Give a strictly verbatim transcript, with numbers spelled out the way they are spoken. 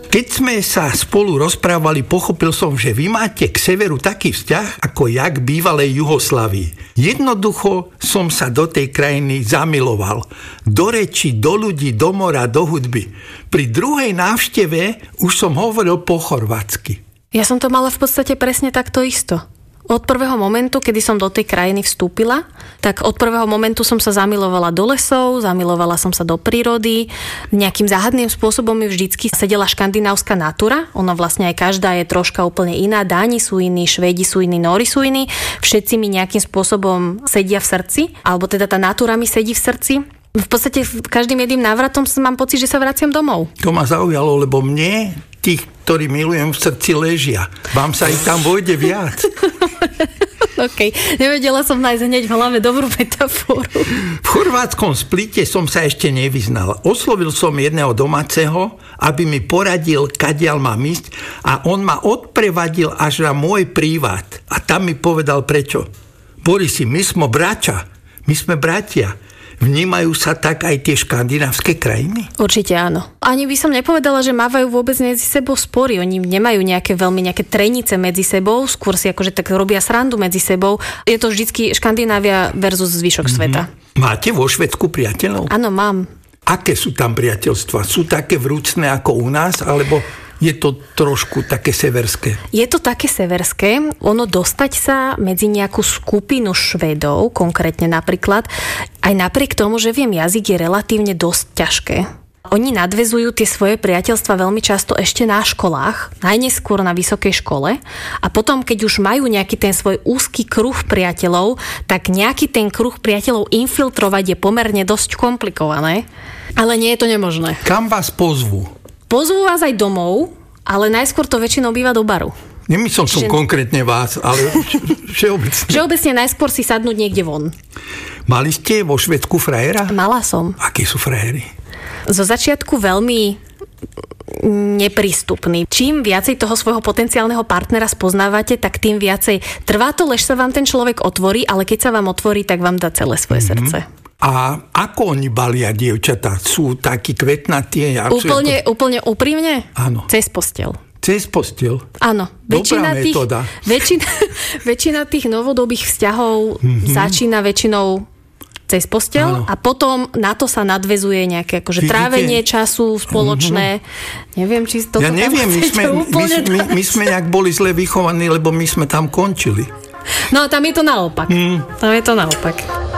Keď sme sa spolu rozprávali, pochopil som, že vy máte k severu taký vzťah, ako ja k bývalej Juhoslávii. Jednoducho som sa do tej krajiny zamiloval. Do reči, do ľudí, do mora, do hudby. Pri druhej návšteve už som hovoril po chorvátsky. Ja som to mala v podstate presne takto isto. Od prvého momentu, kedy som do tej krajiny vstúpila, tak od prvého momentu som sa zamilovala do lesov, zamilovala som sa do prírody. Nejakým záhadným spôsobom mi vždycky sedela škandinávska natúra. Ono vlastne aj každá je troška úplne iná. Dáni sú iní, Švédi sú iní, Nóri sú iní. Všetci mi nejakým spôsobom sedia v srdci, alebo teda tá natúra mi sedí v srdci. V podstate každým jedným návratom mám pocit, že sa vraciam domov. To ma zaujalo, lebo mne tých, ktorí milujem, v srdci ležia. Vám sa ich tam vojde viac. OK, nevedela som nájsť hneď v hlave dobrú metaforu. V chorvátskom Splite som sa ešte nevyznal. Oslovil som jedného domáceho, aby mi poradil, kadiaľ mám ísť, a on ma odprevadil až na môj prívát. A tam mi povedal prečo. Borisi, my sme bratia. My sme bratia. Vnímajú sa tak aj tie škandinávske krajiny? Určite áno. Ani by som nepovedala, že mávajú vôbec medzi sebou spory. Oni nemajú nejaké veľmi nejaké trenice medzi sebou, skôr si akože tak robia srandu medzi sebou. Je to vždycky Škandinávia versus zvyšok mm-hmm. sveta. Máte vo Švédsku priateľov? Áno, mám. Aké sú tam priateľstva? Sú také vrúcne ako u nás, alebo je to trošku také severské? Je to také severské. Ono dostať sa medzi nejakú skupinu Švédov, konkrétne napríklad, aj napriek tomu, že viem, jazyk je relatívne dosť ťažké. Oni nadväzujú tie svoje priateľstva veľmi často ešte na školách, najneskôr na vysokej škole, a potom, keď už majú nejaký ten svoj úzky kruh priateľov, tak nejaký ten kruh priateľov infiltrovať je pomerne dosť komplikované, ale nie je to nemožné. Kam vás pozvú? Pozvú vás aj domov, ale najskôr to väčšinou býva do baru. Nemyslel som Čiže... konkrétne vás, ale všeobecne. Všeobecne najskôr si sadnúť niekde von. Mali ste vo Švédsku frajera? Mala som. Akí sú frajeri? Zo začiatku veľmi neprístupný. Čím viacej toho svojho potenciálneho partnera spoznávate, tak tým viacej trvá to, lež sa vám ten človek otvorí, ale keď sa vám otvorí, tak vám dá celé svoje mm-hmm. srdce. A ako oni balia dievčatá? Sú takí kvetnatí? Úplne, to... úplne úprimne? Áno. Cez posteľ. Cez posteľ? Áno. Väčšina tých, väčšina, väčšina tých novodobých vzťahov mm-hmm. začína väčšinou cez posteľ. Áno. A potom na to sa nadväzuje nejaké akože trávenie času spoločné. Mm-hmm. Neviem, či to ja tam neviem, my sme, my, my, my sme nejak boli zle vychovaní, lebo my sme tam končili. No a tam je to naopak. Mm. Tam je to naopak.